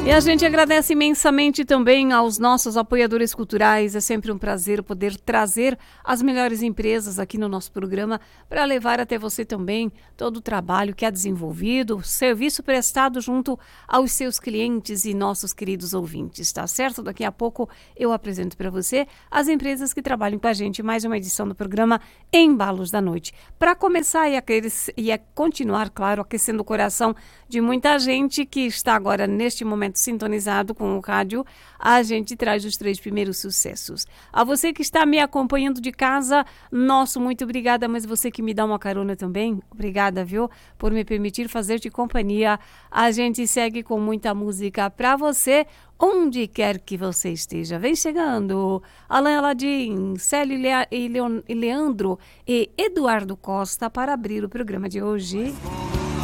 E a gente agradece imensamente também aos nossos apoiadores culturais. É sempre um prazer poder trazer as melhores empresas aqui no nosso programa para levar até você também todo o trabalho que é desenvolvido, serviço prestado junto aos seus clientes e nossos queridos ouvintes, tá certo? Daqui a pouco eu apresento para você as empresas que trabalham com a gente, mais uma edição do programa Embalos da Noite. Para começar e continuar, claro, aquecendo o coração de muita gente que está agora neste momento sintonizado com o rádio, a gente traz os 3 primeiros sucessos. A você que está me acompanhando de casa, nosso muito obrigada, mas você que me dá uma carona também, obrigada, viu, por me permitir fazer-te companhia. A gente segue com muita música para você, onde quer que você esteja. Vem chegando Alain Aladim, Célio e Leandro e Eduardo Costa para abrir o programa de hoje.